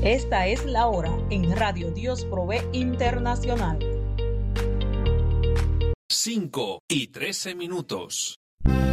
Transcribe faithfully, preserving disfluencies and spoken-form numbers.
Esta es la hora en Radio Dios Provee Internacional. cinco y trece minutos.